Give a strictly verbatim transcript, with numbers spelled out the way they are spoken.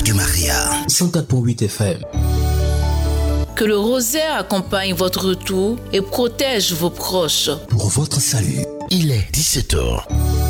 Radio Maria, cent quatre point huit F M. Que le rosaire accompagne votre retour et protège vos proches. Pour votre salut, il est dix-sept heures.